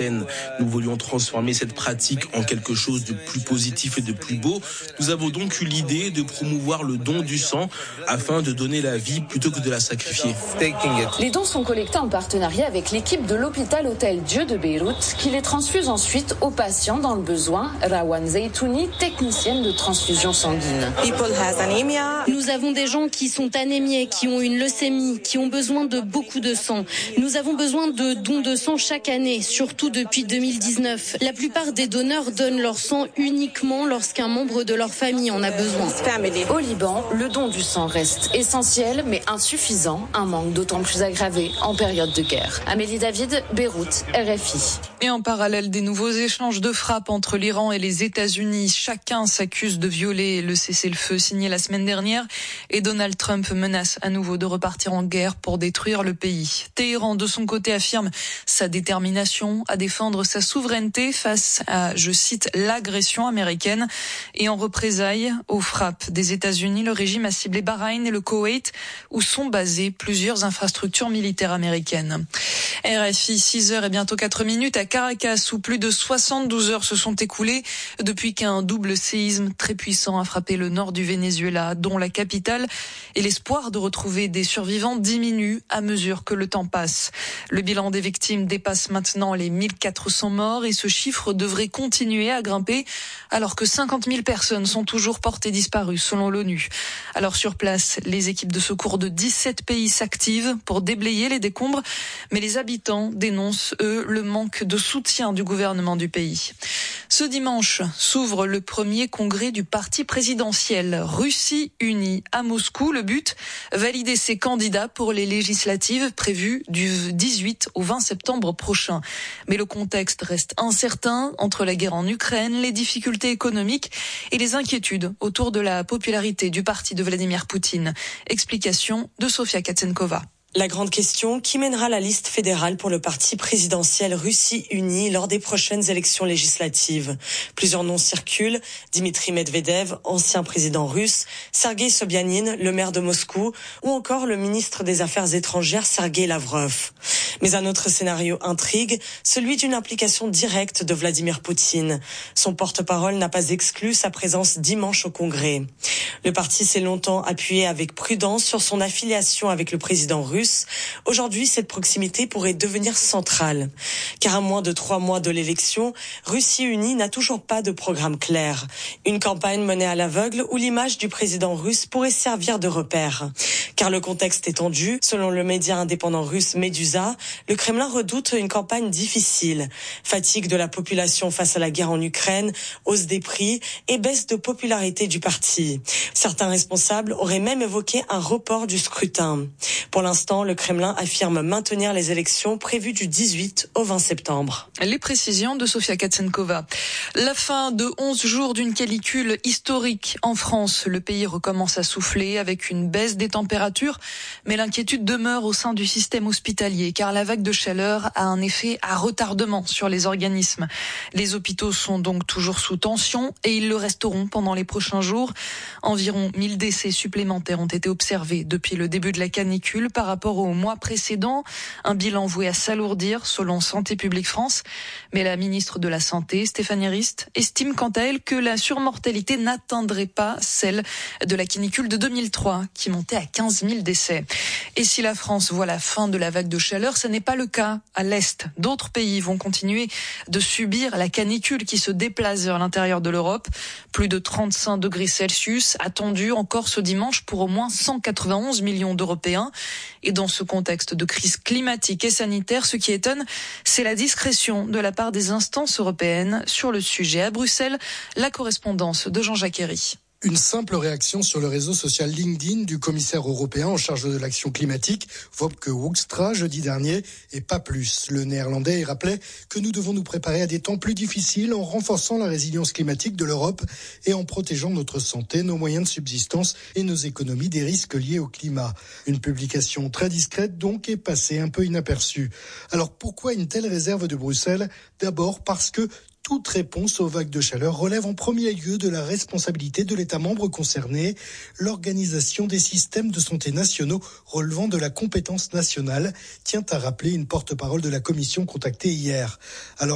africaine. Nous voulions transformer cette pratique en quelque chose de plus positif et de plus beau. Nous avons donc eu l'idée de promouvoir le don du sang afin de donner la vie plutôt que de la sacrifier. Les dons sont collectés en partenariat avec l'équipe de l'hôpital Hôtel Dieu de Beyrouth qui les transfuse ensuite aux patients dans le besoin. Rawan Zeytouni, technicienne de transfusion sanguine. Nous avons des gens qui sont anémiés, qui ont une leucémie, qui ont besoin de beaucoup de sang. Nous avons besoin de dons de sang chaque année, surtout depuis 2019. La plupart des donneurs donnent leur sang uniquement lorsqu'un membre de leur famille en a besoin. Au Liban, le don du sang reste essentiel mais insuffisant, un manque d'autant plus aggravé en période de guerre. Amélie David, Beyrouth, RFI. Et en parallèle, des nouveaux échanges de frappes entre l'Iran et les États-Unis. Chacun s'accuse de violer le cessez-le-feu signé la semaine dernière et Donald Trump menace à nouveau de repartir en guerre pour détruire le pays. Téhéran, de son côté, affirme sa détermination à défendre sa souveraineté face à, je cite, l'agression américaine. Et en représailles aux frappes des États-Unis, le régime a ciblé Bahreïn et le Koweït où sont basées plusieurs infrastructures militaires américaines. RFI, 6h et bientôt 4 minutes à Caracas où plus de 72 heures se sont écoulées depuis qu'un double séisme très puissant a frappé le nord du Venezuela, dont la capitale, et l'espoir de retrouver des survivants diminue à mesure que le temps passe. Le bilan des victimes dépasse maintenant les 1400 morts et ce chiffre devrait continuer à grimper alors que 50 000 personnes sont toujours portées disparues selon l'ONU. Alors sur place, les équipes de secours de 17 pays s'activent pour déblayer les décombres, mais les habitants dénoncent, eux, le manque de soutien du gouvernement du pays. Ce dimanche s'ouvre le premier congrès du parti présidentiel Russie Unie à Moscou. Le but, valider ses candidats pour les législatives prévues du 18 au 20 septembre prochain. Mais le contexte reste incertain entre la guerre en Ukraine, les difficultés économiques et les inquiétudes autour de la popularité du parti de Vladimir Poutine. Explication de Sofia Katsenkova. La grande question, qui mènera la liste fédérale pour le parti présidentiel Russie Unie lors des prochaines élections législatives? Plusieurs noms circulent. Dimitri Medvedev, ancien président russe, Sergei Sobyanin, le maire de Moscou, ou encore le ministre des Affaires étrangères Sergei Lavrov. Mais un autre scénario intrigue, celui d'une implication directe de Vladimir Poutine. Son porte-parole n'a pas exclu sa présence dimanche au Congrès. Le parti s'est longtemps appuyé avec prudence sur son affiliation avec le président russe. Aujourd'hui, cette proximité pourrait devenir centrale. Car à moins de 3 mois de l'élection, Russie Unie n'a toujours pas de programme clair. Une campagne menée à l'aveugle où l'image du président russe pourrait servir de repère. Car le contexte est tendu. Selon le média indépendant russe Medusa, le Kremlin redoute une campagne difficile. Fatigue de la population face à la guerre en Ukraine, hausse des prix et baisse de popularité du parti. Certains responsables auraient même évoqué un report du scrutin. Pour l'instant, le Kremlin affirme maintenir les élections prévues du 18 au 20 septembre. Les précisions de Sofia Katsenkova. La fin de 11 jours d'une canicule historique en France. Le pays recommence à souffler avec une baisse des températures, mais l'inquiétude demeure au sein du système hospitalier car la vague de chaleur a un effet à retardement sur les organismes. Les hôpitaux sont donc toujours sous tension et ils le resteront pendant les prochains jours. Environ 1000 décès supplémentaires ont été observés depuis le début de la canicule par rapport au mois précédent. Un bilan voué à s'alourdir selon Santé publique France. Mais la ministre de la Santé, Stéphanie Rist, estime quant à elle que la surmortalité n'atteindrait pas celle de la canicule de 2003 qui montait à 15 000 décès. Et si la France voit la fin de la vague de chaleur, ce n'est pas le cas à l'Est. D'autres pays vont continuer de subir la canicule qui se déplace vers l'intérieur de l'Europe. Plus de 35 degrés Celsius attendus encore ce dimanche pour au moins 191 millions d'Européens. Et dans ce contexte de crise climatique et sanitaire, ce qui étonne, c'est la discrétion de la part des instances européennes sur le sujet. À Bruxelles, la correspondance de Jean-Jacques Herry. Une simple réaction sur le réseau social LinkedIn du commissaire européen en charge de l'action climatique, Wopke Hoekstra, jeudi dernier, et pas plus. Le néerlandais rappelait que nous devons nous préparer à des temps plus difficiles en renforçant la résilience climatique de l'Europe et en protégeant notre santé, nos moyens de subsistance et nos économies des risques liés au climat. Une publication très discrète donc est passée un peu inaperçue. Alors pourquoi une telle réserve de Bruxelles ? D'abord parce que toute réponse aux vagues de chaleur relève en premier lieu de la responsabilité de l'État membre concerné, l'organisation des systèmes de santé nationaux relevant de la compétence nationale, tient à rappeler une porte-parole de la Commission contactée hier. Alors